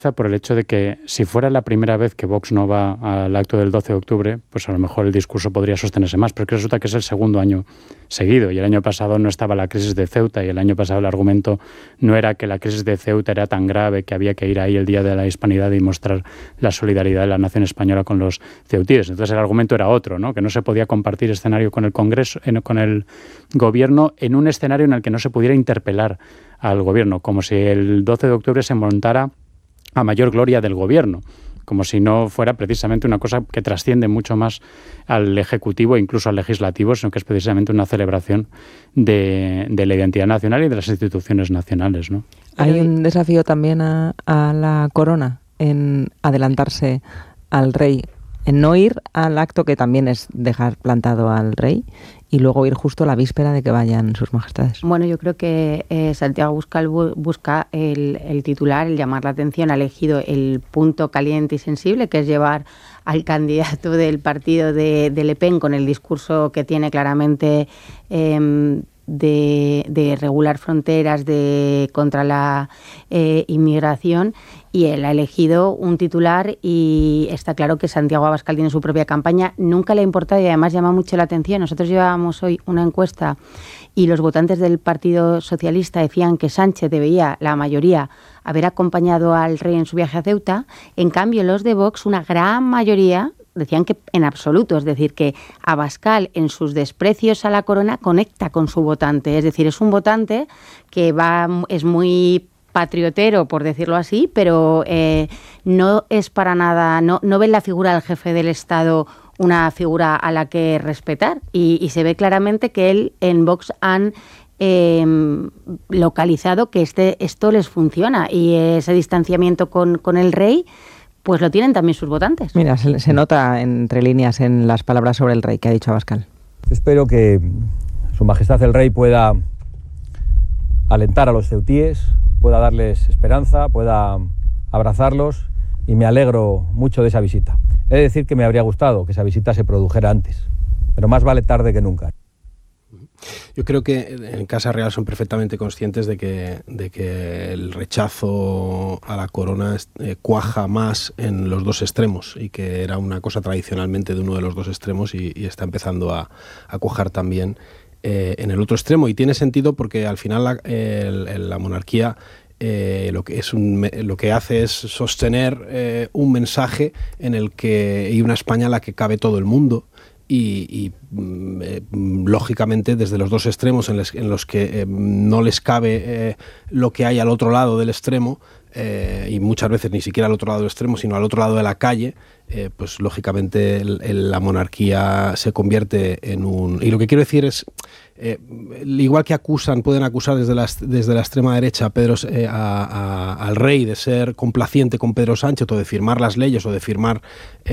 por el hecho de que si fuera la primera vez que Vox no va al acto del 12 de octubre, pues a lo mejor el discurso podría sostenerse más, pero es que resulta que es el segundo año seguido y el año pasado no estaba la crisis de Ceuta y el año pasado el argumento no era que la crisis de Ceuta era tan grave que había que ir ahí el Día de la Hispanidad y mostrar la solidaridad de la nación española con los ceutíes. Entonces el argumento era otro, ¿no? Que no se podía compartir escenario con el Congreso, con el gobierno en un escenario en el que no se pudiera interpelar al gobierno, como si el 12 de octubre se montara a mayor gloria del gobierno, como si no fuera precisamente una cosa que trasciende mucho más al Ejecutivo e incluso al Legislativo, sino que es precisamente una celebración de la identidad nacional y de las instituciones nacionales, ¿no? Hay un desafío también a la corona en adelantarse al rey, en no ir al acto, que también es dejar plantado al rey, y luego ir justo a la víspera de que vayan sus majestades. Bueno, yo creo que Santiago Abascal busca el titular, el llamar la atención, ha elegido el punto caliente y sensible, que es llevar al candidato del partido de Le Pen con el discurso que tiene claramente de regular fronteras, contra la inmigración, y él ha elegido un titular y está claro que Santiago Abascal tiene su propia campaña. Nunca le ha importado y además llama mucho la atención. Nosotros llevábamos hoy una encuesta y los votantes del Partido Socialista decían que Sánchez debería, la mayoría, haber acompañado al rey en su viaje a Ceuta. En cambio, los de Vox, una gran mayoría, decían que en absoluto, es decir, que Abascal en sus desprecios a la corona conecta con su votante, es decir, es un votante que es muy patriotero, por decirlo así, pero no es para nada, no ve en la figura del jefe del Estado una figura a la que respetar, y se ve claramente que él en Vox han localizado que esto les funciona, y ese distanciamiento con el rey pues lo tienen también sus votantes. Mira, se nota entre líneas en las palabras sobre el rey que ha dicho Abascal. Espero que Su Majestad el Rey pueda alentar a los ceutíes, pueda darles esperanza, pueda abrazarlos, y me alegro mucho de esa visita. He de decir que me habría gustado que esa visita se produjera antes, pero más vale tarde que nunca. Yo creo que en Casa Real son perfectamente conscientes de que el rechazo a la corona cuaja más en los dos extremos, y que era una cosa tradicionalmente de uno de los dos extremos, y está empezando a cuajar también en el otro extremo. Y tiene sentido porque al final la monarquía lo que hace es sostener un mensaje en el que hay una España en la que cabe todo el mundo. Y lógicamente desde los dos extremos en los que no les cabe lo que hay al otro lado del extremo, y muchas veces ni siquiera al otro lado del extremo, sino al otro lado de la calle, pues lógicamente la monarquía se convierte en un... Y lo que quiero decir es, igual que pueden acusar desde la extrema derecha al rey de ser complaciente con Pedro Sánchez, o de firmar las leyes, o de firmar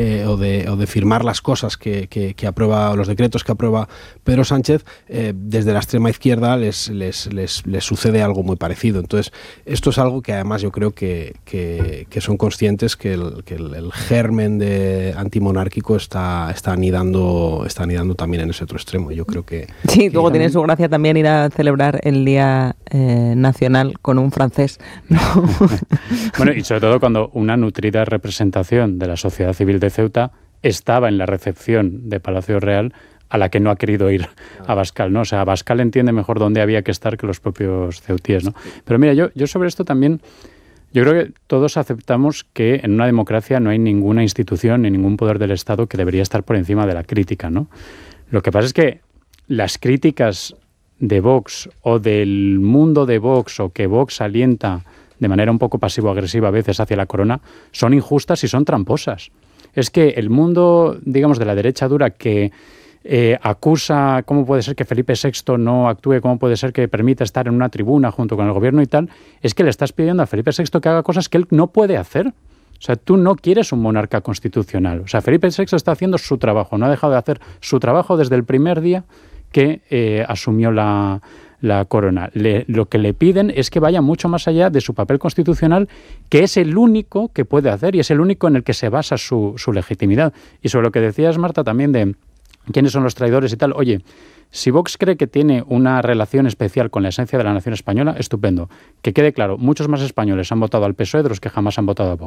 las cosas que aprueba, los decretos que aprueba Pedro Sánchez, desde la extrema izquierda les sucede algo muy parecido. Entonces, esto es algo que además yo creo que son conscientes que el germen de antimonárquico está anidando también en ese otro extremo. Yo creo que... Sí, luego tiene su gracia también ir a celebrar el Día Nacional con un francés, ¿no? Bueno, y sobre todo cuando una nutrida representación de la sociedad civil de Ceuta estaba en la recepción de Palacio Real, a la que no ha querido ir Abascal, ¿no? O sea, Abascal entiende mejor dónde había que estar que los propios ceutíes, ¿no? Pero mira, yo sobre esto también, yo creo que todos aceptamos que en una democracia no hay ninguna institución ni ningún poder del Estado que debería estar por encima de la crítica, ¿no? Lo que pasa es que las críticas de Vox o del mundo de Vox, o que Vox alienta de manera un poco pasivo-agresiva a veces hacia la corona, son injustas y son tramposas. Es que el mundo, digamos, de la derecha dura que acusa cómo puede ser que Felipe VI no actúe, cómo puede ser que permita estar en una tribuna junto con el gobierno y tal, es que le estás pidiendo a Felipe VI que haga cosas que él no puede hacer. O sea, tú no quieres un monarca constitucional. O sea, Felipe VI está haciendo su trabajo, no ha dejado de hacer su trabajo desde el primer día que asumió la corona. Lo que le piden es que vaya mucho más allá de su papel constitucional, que es el único que puede hacer y es el único en el que se basa su legitimidad. Y sobre lo que decías, Marta, también de quiénes son los traidores y tal, oye, Si Vox cree que tiene una relación especial con la esencia de la nación española, estupendo. Que quede claro, muchos más españoles han votado al PSOE de los que jamás han votado a Vox.